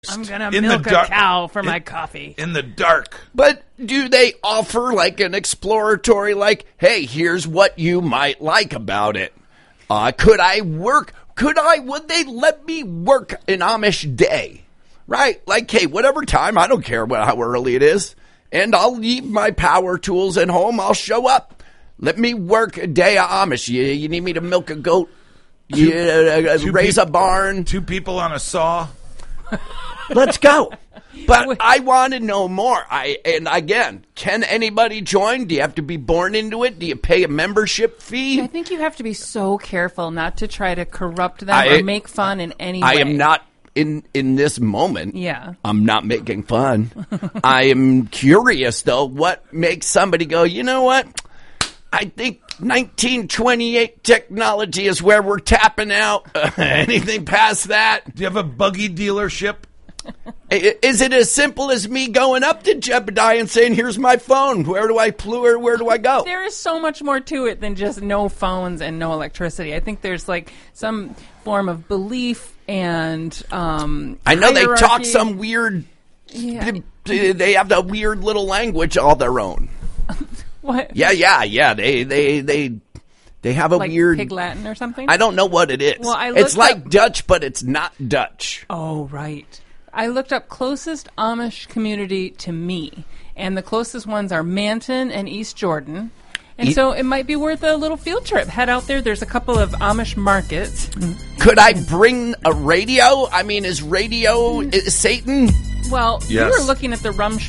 I'm going to milk a cow for my coffee. In the dark. But do they offer like an exploratory, like, hey, here's what you might like about it? Would they let me work an Amish day? Right? Like, hey, whatever time, I don't care how early it is. And I'll leave my power tools at home. I'll show up. Let me work a day of Amish. You need me to milk a goat? Raise a barn? 2 people on a saw? Let's go. But I want to know more. And again, can anybody join? Do you have to be born into it? Do you pay a membership fee? I think you have to be so careful not to try to corrupt them or make fun in any way. I am not in this moment. Yeah. I'm not making fun. I am curious, though, what makes somebody go, you know what? I think 1928 technology is where we're tapping out. Anything past that? Do you have a buggy dealership? Is it as simple as me going up to Jebediah and saying, here's my phone, where do I go? There is so much more to it than just no phones and no electricity. I think there's like some form of belief and I know hierarchy. they talk some weird, they have the weird little language all their own. What? Yeah. They have a like weird Pig Latin or something? I don't know what it is. Well, it's like Dutch, but it's not Dutch. Oh, right. I looked up closest Amish community to me, and the closest ones are Manton and East Jordan. And so it might be worth a little field trip. Head out there. There's a couple of Amish markets. Could I bring a radio? I mean, is radio Satan? Well, Yes. you were looking at the Rumsch